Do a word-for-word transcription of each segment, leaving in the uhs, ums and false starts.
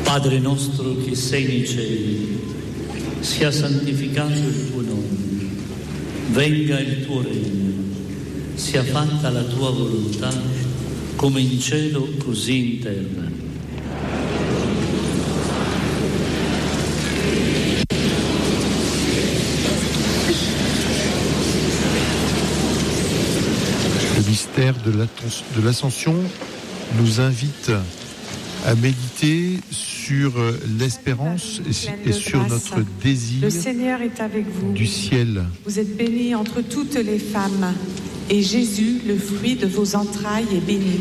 Padre nostro che sei nei cieli, sia santificato il tuo nome, venga il tuo regno, sia fatta la tua volontà, come in cielo così in terra. Le mystère de l'Ascension nous invite à méditer sur l'espérance et sur notre désir Le Seigneur est avec vous. du ciel. Vous êtes bénie entre toutes les femmes, et Jésus, le fruit de vos entrailles, est béni.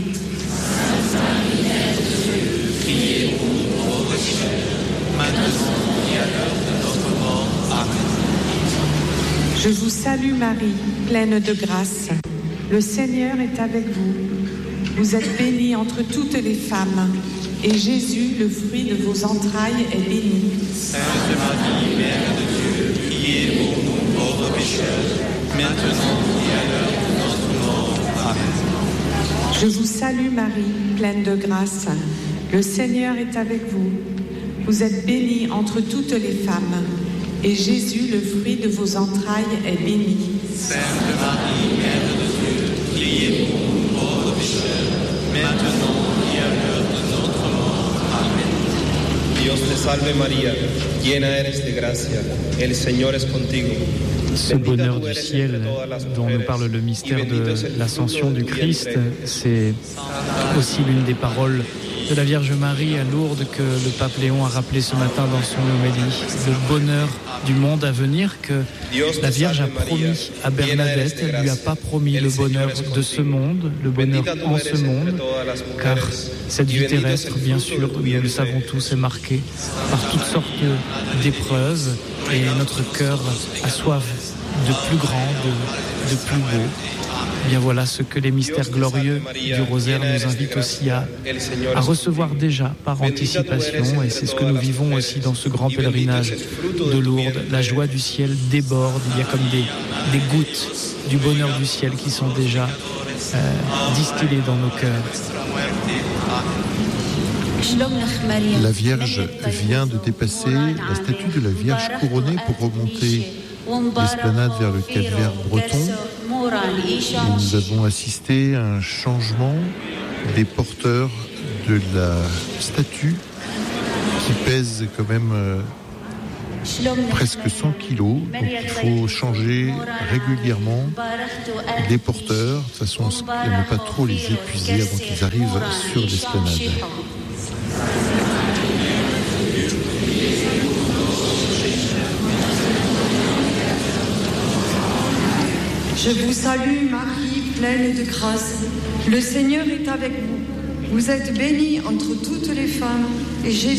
Je vous salue Marie, pleine de grâce. Le Seigneur est avec vous. Vous êtes bénie entre toutes les femmes, et Jésus, le fruit de vos entrailles, est béni. Sainte Marie, Mère de Dieu, priez pour nous pauvres pécheurs, maintenant et à l'heure de notre mort. Amen. Je vous salue Marie, pleine de grâce. Le Seigneur est avec vous. Vous êtes bénie entre toutes les femmes, et Jésus, le fruit de vos entrailles, est béni. Sainte Marie, Mère de Dieu, priez pour nous pauvres pécheurs, maintenant et à l'heure de notre mort. Amen. Dios te salve María, llena eres de gracia, el Señor es contigo. Ce bonheur du ciel dont nous parle le mystère de l'ascension du Christ, c'est aussi l'une des paroles de la Vierge Marie à Lourdes que le pape Léon a rappelé ce matin dans son homélie. Le bonheur du monde à venir que la Vierge a promis à Bernadette. Elle ne lui a pas promis le bonheur de ce monde, le bonheur en ce monde, car cette vie terrestre, bien sûr, nous le savons tous, est marquée par toutes sortes d'épreuves et notre cœur a soif de plus grand, de, de plus beau. Eh bien voilà ce que les mystères glorieux du rosaire nous invitent aussi à, à recevoir déjà par anticipation, et c'est ce que nous vivons aussi dans ce grand pèlerinage de Lourdes. La joie du ciel déborde, il y a comme des, des gouttes du bonheur du ciel qui sont déjà euh, distillées dans nos cœurs. La Vierge vient de dépasser la statue de la Vierge couronnée pour remonter l'esplanade vers le calvaire breton. Et nous avons assisté à un changement des porteurs de la statue qui pèse quand même euh, presque cent kilos. Donc il faut changer régulièrement les porteurs de façon à ne pas trop les épuiser avant qu'ils arrivent sur l'esplanade. Je vous salue Marie, pleine de grâce. Le Seigneur est avec vous. Vous êtes bénie entre toutes les femmes, et Jésus,